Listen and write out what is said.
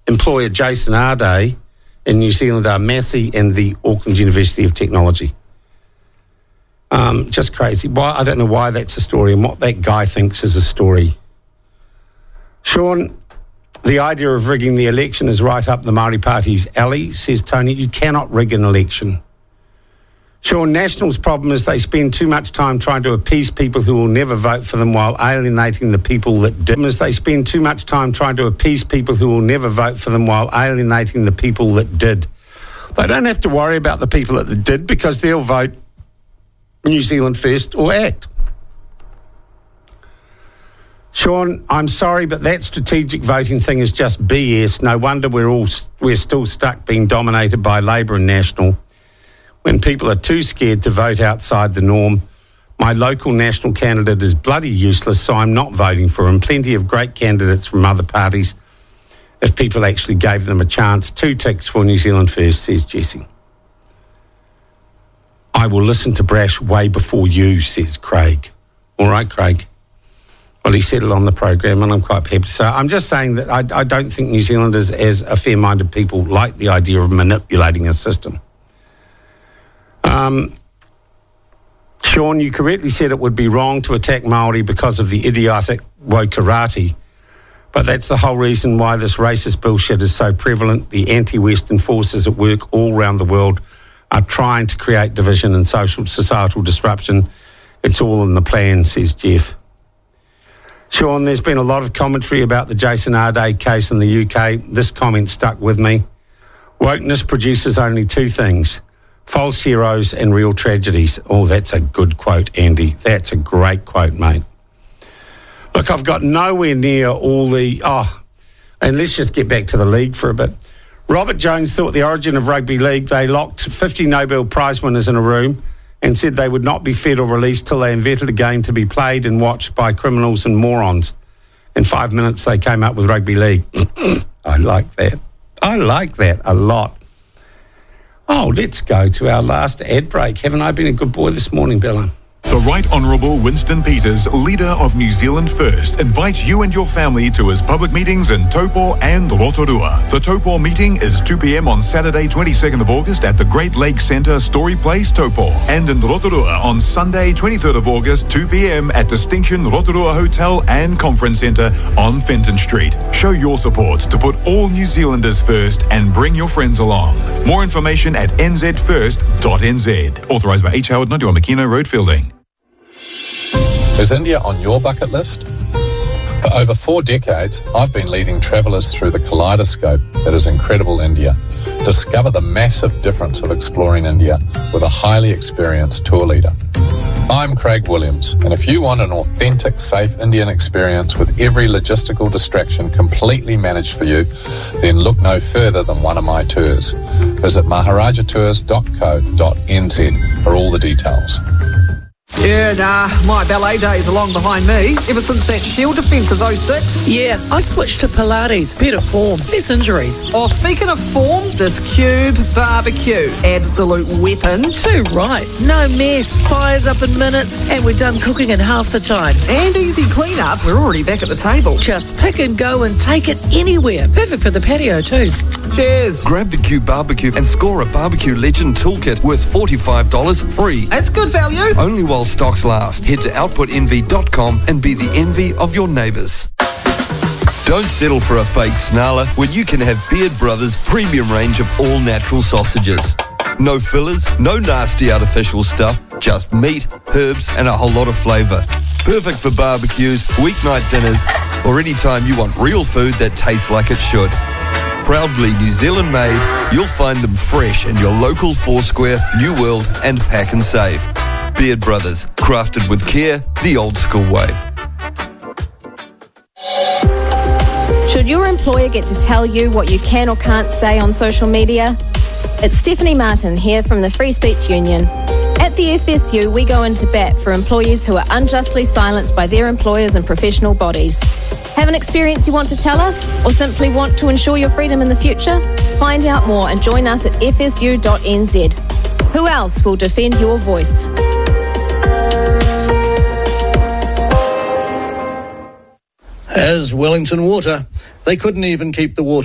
employer Jason Arday in New Zealand are Massey and the Auckland University of Technology. Just crazy. I don't know why that's a story and what that guy thinks is a story. Sean, the idea of rigging the election is right up the Māori Party's alley, says Tony. You cannot rig an election. Sean, National's problem is they spend too much time trying to appease people who will never vote for them while alienating the people that did. They spend too much time trying to appease people who will never vote for them while alienating the people that did. They don't have to worry about the people that did because they'll vote New Zealand First or ACT. Sean, I'm sorry, but that strategic voting thing is just BS. No wonder we're still stuck being dominated by Labour and National. When people are too scared to vote outside the norm, my local National candidate is bloody useless, so I'm not voting for him. Plenty of great candidates from other parties if people actually gave them a chance. 2 ticks for New Zealand First, says Jesse. I will listen to Brash way before you, says Craig. All right, Craig. Well, he said it on the program, and I'm quite happy to say. I'm just saying that I don't think New Zealanders, as a fair-minded people, like the idea of manipulating a system. Sean, you correctly said it would be wrong to attack Māori because of the idiotic wokarati, but that's the whole reason why this racist bullshit is so prevalent. The anti-Western forces at work all around the world are trying to create division and societal disruption. It's all in the plan, says Jeff. Sean, there's been a lot of commentary about the Jason Arday case in the UK. This comment stuck with me. Wokeness produces only 2 things: false heroes and real tragedies. Oh, that's a good quote, Andy. That's a great quote, mate. Look, I've got nowhere near all the... and let's just get back to the league for a bit. Robert Jones thought the origin of rugby league, they locked 50 Nobel Prize winners in a room and said they would not be fed or released till they invented a game to be played and watched by criminals and morons. In 5 minutes, they came up with rugby league. I like that. I like that a lot. Oh, let's go to our last ad break. Haven't I been a good boy this morning, Bella? The Right Honourable Winston Peters, leader of New Zealand First, invites you and your family to his public meetings in Taupo and Rotorua. The Taupo meeting is 2 p.m. on Saturday, 22nd of August at the Great Lakes Centre, Story Place, Taupo. And in Rotorua on Sunday, 23rd of August, 2 p.m. at Distinction Rotorua Hotel and Conference Centre on Fenton Street. Show your support to put all New Zealanders first and bring your friends along. More information at nzfirst.nz. Authorised by H. Howard, 91 Makino Road, Fielding. Is India on your bucket list? For over 4 decades, I've been leading travellers through the kaleidoscope that is incredible India. Discover the massive difference of exploring India with a highly experienced tour leader. I'm Craig Williams, and if you want an authentic, safe Indian experience with every logistical distraction completely managed for you, then look no further than one of my tours. Visit maharajatours.co.nz for all the details. Yeah, nah, my ballet days are long behind me. Ever since that Shield defence of 06. Yeah, I switched to Pilates. Better form, less injuries. Oh, speaking of form, this Cube barbecue. Absolute weapon. Too right. No mess. Fires up in minutes, and we're done cooking in half the time. And easy clean-up. We're already back at the table. Just pick and go and take it anywhere. Perfect for the patio too. Cheers. Grab the Cube barbecue and score a Barbecue Legend toolkit worth $45 free. That's good value. Only while stocks last. Head to outputenvy.com and be the envy of your neighbours. Don't settle for a fake snarler when you can have Beard Brothers' premium range of all-natural sausages. No fillers, no nasty artificial stuff, just meat, herbs and a whole lot of flavour. Perfect for barbecues, weeknight dinners or any time you want real food that tastes like it should. Proudly New Zealand made, you'll find them fresh in your local Foursquare, New World and Pack and Save. Beard Brothers, crafted with care, the old school way. Should your employer get to tell you what you can or can't say on social media? It's Stephanie Martin here from the Free Speech Union. At the FSU, we go into bat for employees who are unjustly silenced by their employers and professional bodies. Have an experience you want to tell us, or simply want to ensure your freedom in the future? Find out more and join us at fsu.nz. Who else will defend your voice? As Wellington Water, they couldn't even keep the water